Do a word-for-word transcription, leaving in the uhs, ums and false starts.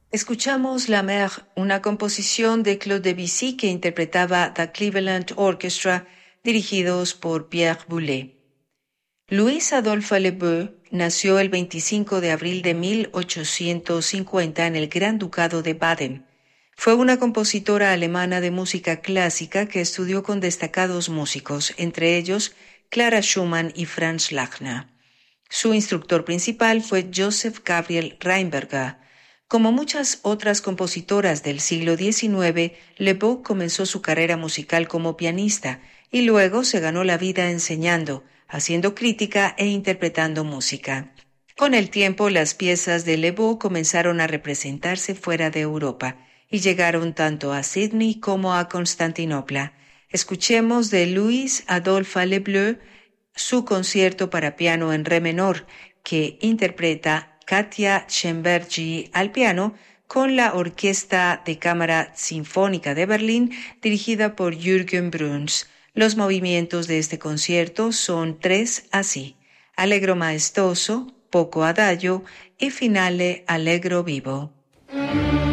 Escuchamos La Mer, una composición de Claude Debussy que interpretaba The Cleveland Orchestra, dirigidos por Pierre Boulez. Louis Adolphe Leboeuf nació el veinticinco de abril de mil ochocientos cincuenta en el Gran Ducado de Baden. Fue una compositora alemana de música clásica que estudió con destacados músicos, entre ellos Clara Schumann y Franz Lachner. Su instructor principal fue Joseph Gabriel Rheinberger. Como muchas otras compositoras del siglo diecinueve, Leboeuf comenzó su carrera musical como pianista y luego se ganó la vida enseñando, haciendo crítica e interpretando música. Con el tiempo, las piezas de Leboeuf comenzaron a representarse fuera de Europa y llegaron tanto a Sydney como a Constantinopla. Escuchemos de Louis Adolphe Leboeuf su concierto para piano en re menor, que interpreta Katia Schembergy al piano con la Orquesta de Cámara Sinfónica de Berlín dirigida por Jürgen Bruns. Los movimientos de este concierto son tres así: allegro maestoso, poco adagio y finale allegro vivo.